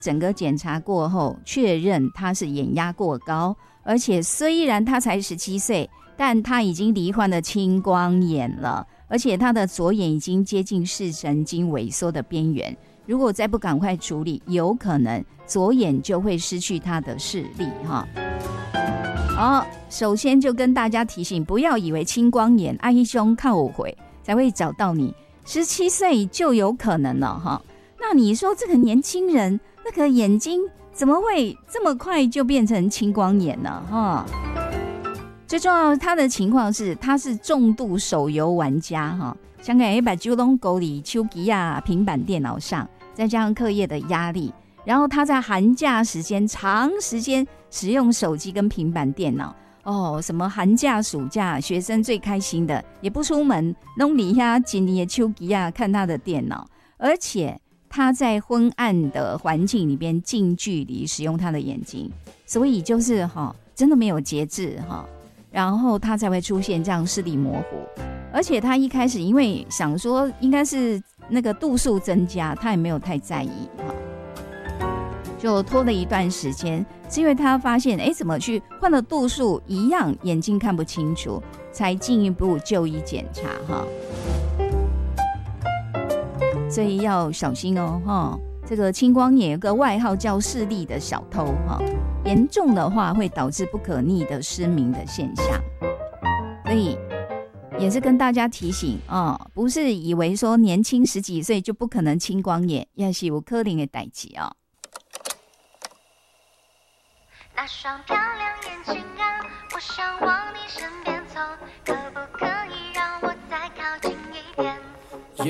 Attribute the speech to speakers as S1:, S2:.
S1: 整个检查过后确认他是眼压过高，而且虽然他才17岁，但他已经罹患了青光眼了，而且他的左眼已经接近视神经萎缩的边缘，如果再不赶快处理，有可能左眼就会失去他的视力哈。首先就跟大家提醒，不要以为青光眼爱胸看我回才会找到你，17岁就有可能了哈。那你说这个年轻人那个眼睛怎么会这么快就变成青光眼呢？哈，最重要他的情况是他是重度手游玩家哈，香港也把酒拢勾里手机啊、平板电脑上，再加上课业的压力，然后他在寒假时间长时间使用手机跟平板电脑。什么寒假暑假学生最开心的，也不出门，弄里下紧你的手机啊，看他的电脑，而且他在昏暗的环境里边近距离使用他的眼睛，所以就是真的没有节制然后他才会出现这样视力模糊。而且他一开始因为想说应该是那个度数增加，他也没有太在意就拖了一段时间，是因为他发现怎么去换了度数一样眼睛看不清楚，才进一步就医检查所以要小心这个青光眼有个外号叫视力的小偷严重的话会导致不可逆的失明的现象。所以也是跟大家提醒不是以为说年轻10几岁就不可能青光眼，也是有可能的代志
S2: 那双漂亮眼睛啊，我想往你身边凑，可不